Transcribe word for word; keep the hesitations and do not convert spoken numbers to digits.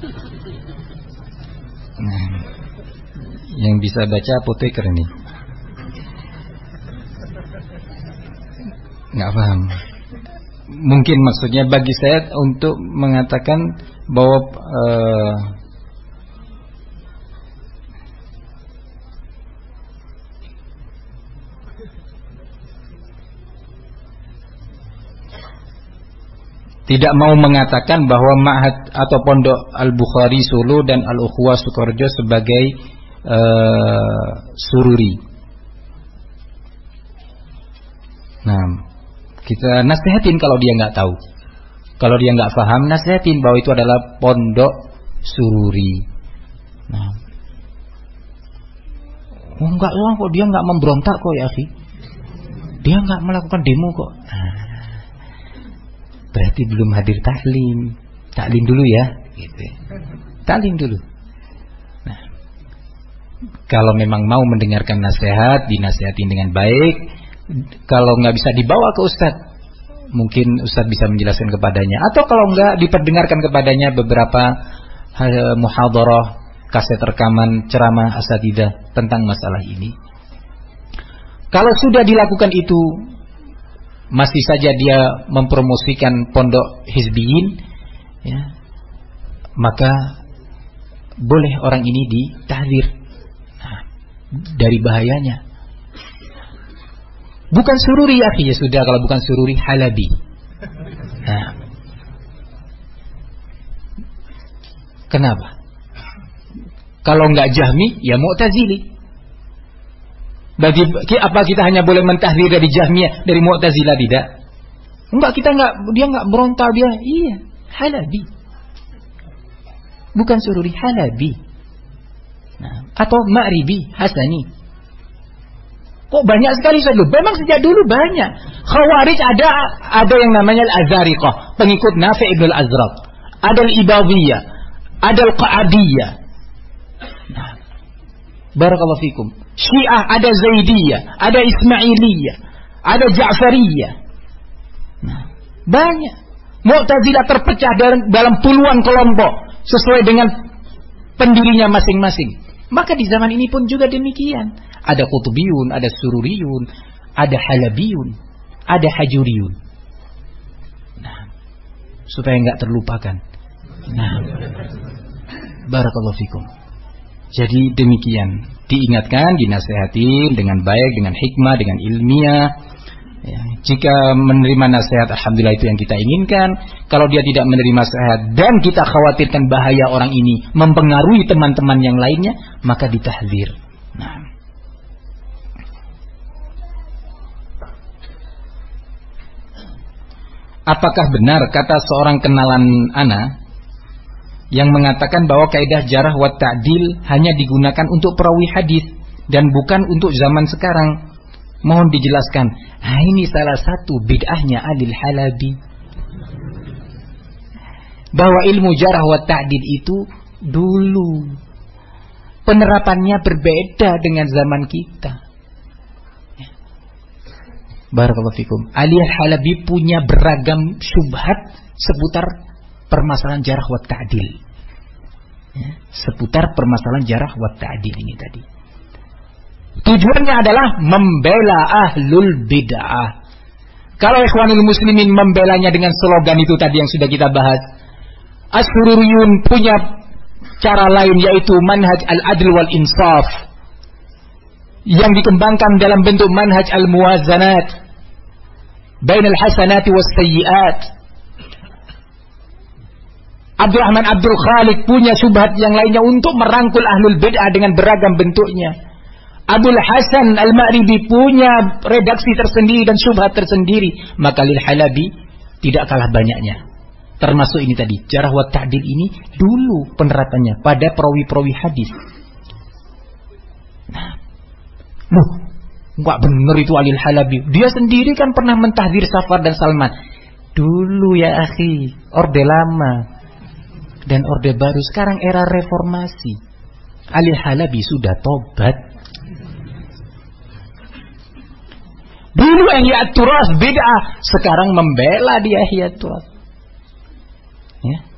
Nah, yang bisa baca apoteker ini nggak paham. Mungkin maksudnya bagi saya untuk mengatakan bahwa uh, tidak mau mengatakan bahwa Ma'had atau Pondok Al-Bukhari Solo dan Al-Ukhwah Sukoharjo sebagai uh, sururi. Nah, kita nasihatin kalau dia nggak tahu, kalau dia nggak paham, nasihatin bahwa itu adalah pondok sururi. Nah, oh enggak lah kok, dia nggak memberontak kok ya akhi, dia nggak melakukan demo kok. Nah, berarti belum hadir taklim, taklim dulu ya, gitu. Taklim dulu. Nah, kalau memang mau mendengarkan nasihat, dinasihatin dengan baik. Kalau nggak bisa dibawa ke ustadz, mungkin ustadz bisa menjelaskan kepadanya. Atau kalau nggak, diperdengarkan kepadanya beberapa muhadharah, kaset rekaman ceramah asatidzah tentang masalah ini. Kalau sudah dilakukan itu, masih saja dia mempromosikan pondok hizbiyin, ya, maka boleh orang ini ditahdzir, nah, dari bahayanya. Bukan sururi ya, ya sudah, kalau bukan sururi halabi. Nah, kenapa? Kalau enggak Jahmi, ya Mu'tazili. Bagi apa kita hanya boleh mentahdzir dari Jahmiyah, dari Mu'tazilah tidak? Enggak, kita enggak, dia enggak berontak, dia iya halabi. Bukan sururi, halabi. Nah, atau Ma'ribi, Hasani. Kok banyak sekali Ustaz? Memang sejak dulu banyak. Khawarij ada ada yang namanya Al-Azariqah, pengikut Nafi' ibn Al-Azraq. Ada Al-Ibadiyah, ada Al-Qa'adiyah. Nah, barakallahu fikum. Syiah ada Zaidiyah, ada Ismailiyah, ada Ja'fariyah. Nah, banyak. Mu'tazilah terpecah dalam, dalam puluhan kelompok sesuai dengan pendirinya masing-masing. Maka di zaman ini pun juga demikian. Ada Qutbiyun, ada Sururiyun, ada Halabiyun, ada Hajuriyun. Nah, supaya enggak terlupakan. Nah, barakallahu fikum. Jadi demikian, diingatkan, dinasihatin dengan baik, dengan hikmah, dengan ilmiah. Ya, jika menerima nasihat, alhamdulillah, itu yang kita inginkan. Kalau dia tidak menerima nasihat dan kita khawatirkan bahaya orang ini mempengaruhi teman-teman yang lainnya, maka ditahdzir. Nah, apakah benar kata seorang kenalan ana yang mengatakan bahwa kaidah jarah wa ta'dil hanya digunakan untuk perawi hadis dan bukan untuk zaman sekarang? Mohon dijelaskan. Nah, ini salah satu bid'ahnya Alil Halabi. Bahwa ilmu jarah wa ta'dil itu dulu penerapannya berbeda dengan zaman kita. Barakallahu fikum. Alil Halabi punya beragam syubhat seputar permasalahan jarah wa ta'dil. Ya, seputar permasalahan jarah wa ta'dil ini tadi. Tujuannya adalah membela ahlul bid'ah. Kalau Ikhwanul Muslimin membelanya dengan slogan itu tadi yang sudah kita bahas, As-Sururiyun punya cara lain, yaitu manhaj al-adl wal insaf, yang dikembangkan dalam bentuk manhaj al-muwazanat bainal hasanati was sayyiat. Abdurrahman Abdul Khaliq punya syubhat yang lainnya untuk merangkul ahlul bid'ah dengan beragam bentuknya. Abdul Hasan Al-Ma'ribi punya redaksi tersendiri dan syubhat tersendiri. Maka Lil Halabi tidak kalah banyaknya. Termasuk ini tadi, jarah wa ta'dil ini dulu penerapannya pada perawi-perawi hadis. Nah, loh, enggak benar itu Alil Halabi. Dia sendiri kan pernah mentahdzir Safar dan Salman. Dulu ya akhi, orde lama dan orde baru. Sekarang era reformasi. Alil Halabi sudah tobat. Dulu Ihya'ut Turas bid'ah, sekarang membela di Ihya'ut Turas. Ya.